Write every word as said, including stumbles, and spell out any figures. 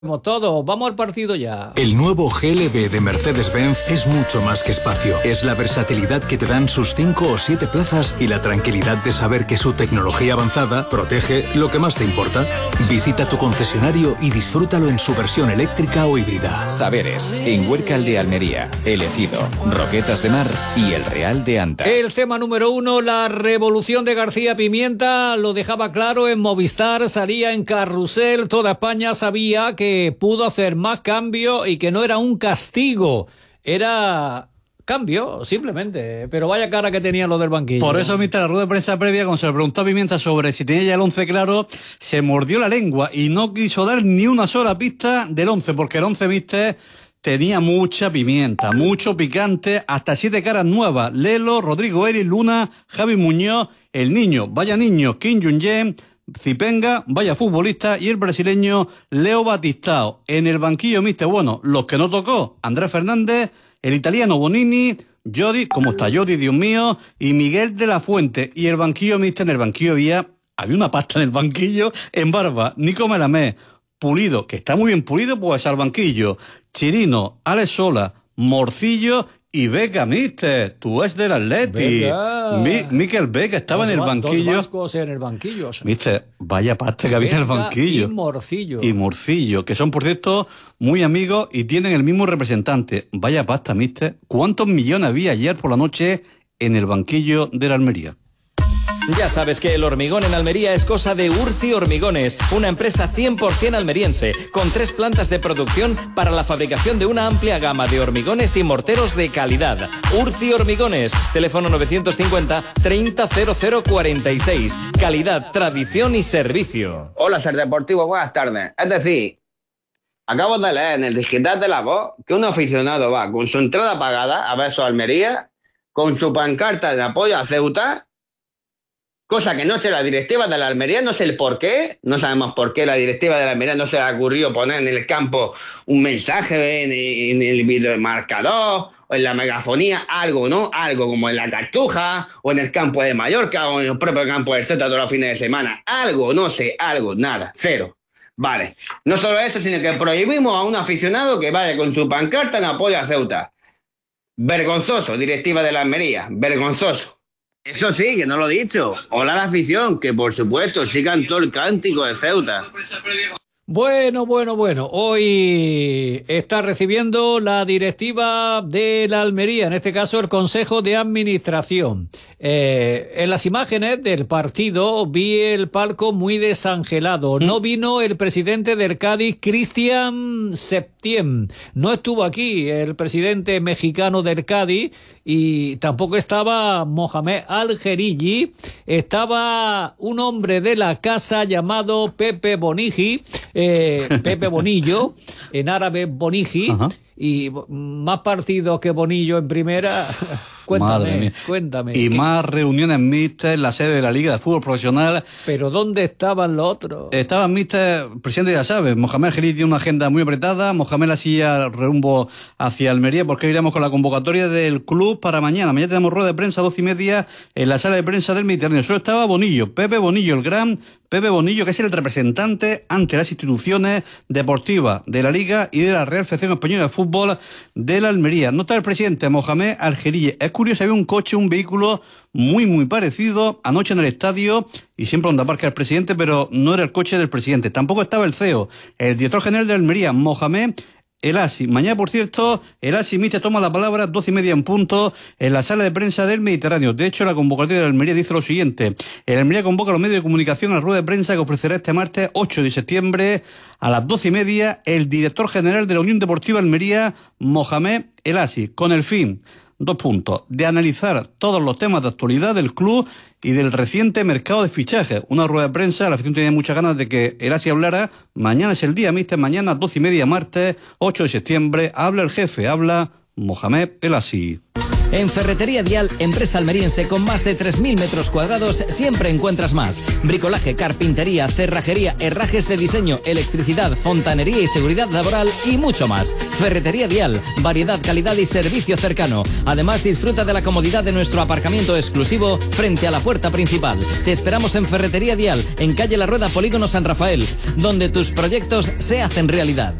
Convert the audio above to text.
Como todos, vamos al partido ya. El nuevo G L B de Mercedes-Benz es mucho más que espacio. Es la versatilidad que te dan sus cinco o siete plazas y la tranquilidad de saber que su tecnología avanzada protege lo que más te importa. Visita tu concesionario y disfrútalo en su versión eléctrica o híbrida. Saberes, en Huércal de Almería, El Ejido, Roquetas de Mar y El Real de Antas. El tema número uno, la revolución de García Pimienta, lo dejaba claro en Movistar, salía en Carrusel, toda España sabía que pudo hacer más cambio y que no era un castigo, era cambio, simplemente. Pero vaya cara que tenía lo del banquillo. Por eso, mientras la rueda de prensa previa, cuando se le preguntó a Pimienta sobre si tenía ya el once claro, se mordió la lengua y no quiso dar ni una sola pista del once, porque el once, mister, tenía mucha pimienta, mucho picante, hasta siete caras nuevas: Lelo, Rodrigo Eri, Luna, Javi Muñoz, el niño, vaya niño, Kim Jong-un, Zipenga, vaya futbolista, y el brasileño Leo Batistao. En el banquillo, mister, bueno, los que no tocó: Andrés Fernández, el italiano Bonini, Jodi, ¿cómo está Jodi, Dios mío? Y Miguel de la Fuente. Y el banquillo, mister, en el banquillo había, había una pasta en el banquillo, en barba: Nico Melamé, Pulido, que está muy bien pulido, pues al banquillo, Chirino, Alex Sola, Morcillo y Vega, mister, tú es del Atleti. Mi, Miquel Vega estaba dos, en el banquillo. Dos vascos en el banquillo. O sea. Mister, vaya pasta que había en el banquillo. Y Morcillo. Y Morcillo, que son, por cierto, muy amigos y tienen el mismo representante. Vaya pasta, mister. ¿Cuántos millones había ayer por la noche en el banquillo de la Almería? Ya sabes que el hormigón en Almería es cosa de Urci Hormigones, una empresa cien por ciento almeriense, con tres plantas de producción para la fabricación de una amplia gama de hormigones y morteros de calidad. Urci Hormigones, teléfono novecientos cincuenta, treinta, cero cero cuarenta y seis. Calidad, tradición y servicio. Hola, Ser Deportivo, buenas tardes. Es decir, acabo de leer en el digital de La Voz que un aficionado va con su entrada pagada a ver su Almería, con su pancarta de apoyo a Ceuta, cosa que no sé la directiva de la Almería, no sé el por qué, no sabemos por qué la directiva de la Almería no se le ocurrió poner en el campo un mensaje en, en el videomarcador o en la megafonía, algo, ¿no? Algo como en la Cartuja o en el campo de Mallorca o en el propio campo del Celta todos los fines de semana. Algo, no sé, algo, nada, cero. Vale, no solo eso, sino que prohibimos a un aficionado que vaya con su pancarta en apoyo a Ceuta. Vergonzoso, directiva de la Almería, vergonzoso. Eso sí, que no lo he dicho. Hola a la afición, que por supuesto sí cantó el cántico de Ceuta. Bueno, bueno, bueno, hoy está recibiendo la directiva de la Almería, en este caso el Consejo de Administración. Eh, en las imágenes del partido vi el palco muy desangelado. No vino el presidente del Cádiz, Cristian Septién. No estuvo aquí el presidente mexicano del Cádiz y tampoco estaba Mohamed Al-Jeriji. Estaba un hombre de la casa llamado Pepe Bonigi. Eh, Pepe Bonillo, en árabe Bonigi. Ajá. Y más partidos que Bonillo en primera. Cuéntame, cuéntame. Y ¿qué? Más reuniones mixtas en la sede de la Liga de Fútbol Profesional. ¿Pero dónde estaban los otros? Estaban mixtas, presidente, ya sabes, Mohamed Al-Jeriji tiene una agenda muy apretada. Mohamed la silla rumbo hacia Almería, porque iremos con la convocatoria del club para mañana. Mañana tenemos rueda de prensa a doce y media en la sala de prensa del Mediterráneo. Solo estaba Bonillo, Pepe Bonillo, el gran Pepe Bonillo, que es el representante ante las instituciones deportivas de la Liga y de la Real Federación Española de Fútbol de la Almería. Nota el presidente Mohamed Al-Jeriji. Es curioso, había un coche, un vehículo muy, muy parecido anoche en el estadio, y siempre donde aparca el presidente, pero no era el coche del presidente. Tampoco estaba el C E O, el director general de Almería, Mohamed El Asi. Mañana, por cierto, El Asi mister toma la palabra, doce y media en punto, en la sala de prensa del Mediterráneo. De hecho, la convocatoria de Almería dice lo siguiente: el Almería convoca a los medios de comunicación a la rueda de prensa que ofrecerá este martes ocho de septiembre a las doce y media el director general de la Unión Deportiva Almería, Mohamed El Asi, con el fin, dos puntos, de analizar todos los temas de actualidad del club y del reciente mercado de fichajes. Una rueda de prensa, la afición tenía muchas ganas de que El Asi hablara. Mañana es el día, mister, mañana doce y media, martes, ocho de septiembre, habla el jefe, habla Mohamed El Asi. En Ferretería Dial, empresa almeriense con más de tres mil metros cuadrados, siempre encuentras más. Bricolaje, carpintería, cerrajería, herrajes de diseño, electricidad, fontanería y seguridad laboral y mucho más. Ferretería Dial, variedad, calidad y servicio cercano. Además, disfruta de la comodidad de nuestro aparcamiento exclusivo frente a la puerta principal. Te esperamos en Ferretería Dial, en calle La Rueda, Polígono San Rafael, donde tus proyectos se hacen realidad.